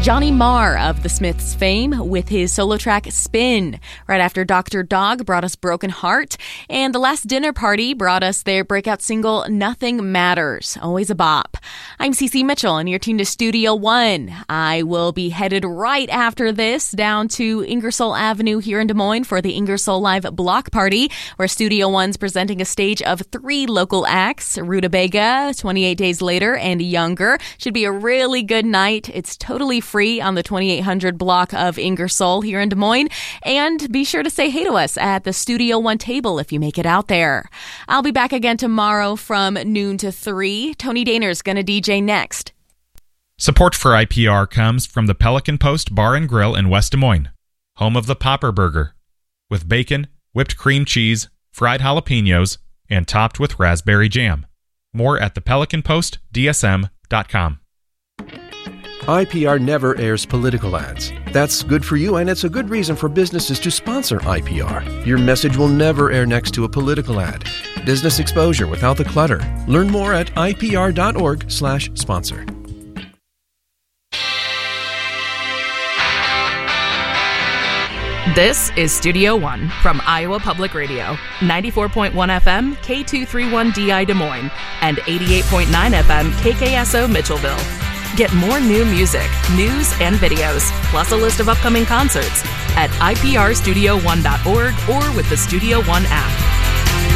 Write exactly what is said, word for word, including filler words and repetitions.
Johnny Marr of the Smiths fame with his solo track Spin. Right after Doctor Dog brought us Broken Heart. And The Last Dinner Party brought us their breakout single Nothing Matters. Always a bop. I'm Cece Mitchell and you're tuned to Studio One. I will be headed right after this down to Ingersoll Avenue here in Des Moines for the Ingersoll Live Block Party, where Studio One's presenting a stage of three local acts, Rutabaga, twenty-eight Days Later, and Younger. Should be a really good night. It's totally free on the twenty-eight hundred block of Ingersoll here in Des Moines. And be sure to say hey to us at the Studio One table if you make it out there. I'll be back again tomorrow from noon to three. Tony Dahner's going to D J next. Support for I P R comes from the Pelican Post Bar and Grill in West Des Moines, home of the Popper Burger, with bacon, whipped cream cheese, fried jalapenos, and topped with raspberry jam. More at the pelican post d s m dot com. I P R never airs political ads. That's good for you, and it's a good reason for businesses to sponsor I P R. Your message will never air next to a political ad. Business exposure without the clutter. Learn more at I P R dot org slash sponsor. This is Studio One from Iowa Public Radio, ninety-four point one F M, K two thirty-one D I Des Moines, and eighty-eight point nine F M, K K S O Mitchellville. Get more new music, news, and videos, plus a list of upcoming concerts at I P R studio one dot org or with the Studio One app.